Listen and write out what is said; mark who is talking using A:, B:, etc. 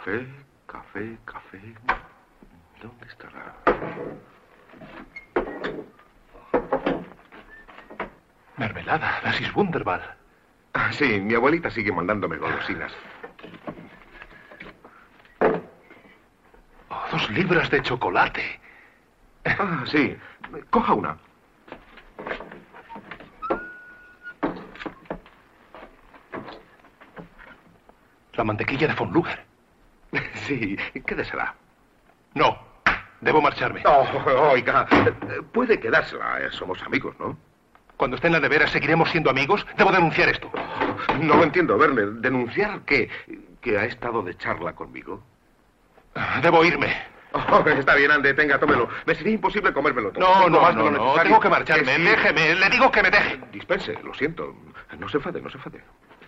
A: Café, café, café. ¿Dónde estará?
B: Mermelada, das ist wunderbar.
A: Ah, sí, mi abuelita sigue mandándome golosinas.
B: 2 libras de chocolate.
A: Ah, sí. Coja una.
B: La mantequilla de von Luger.
A: Sí, quédesela.
B: No, debo marcharme.
A: Oh, oiga, puede quedársela. Somos amigos, ¿no?
B: Cuando esté en la nevera, ¿seguiremos siendo amigos? Debo denunciar esto.
A: No lo entiendo, Werner. ¿Denunciar qué? ¿Que ha estado de charla conmigo?
B: Debo irme.
A: Oh, está bien, ande, tenga, tómelo. Me sería imposible comérmelo todo.
B: No, tengo que marcharme.
A: Sí.
B: Déjeme, le digo que me deje.
A: Dispense, lo siento. No se enfade, no se enfade.